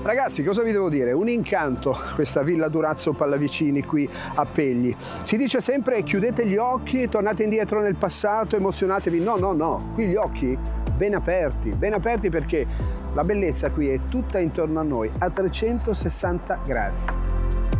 Ragazzi, cosa vi devo dire? Un incanto questa Villa Durazzo Pallavicini qui a Pegli. Si dice sempre chiudete gli occhi e tornate indietro nel passato, emozionatevi. No, no, no, qui gli occhi ben aperti perché la bellezza qui è tutta intorno a noi a 360 gradi.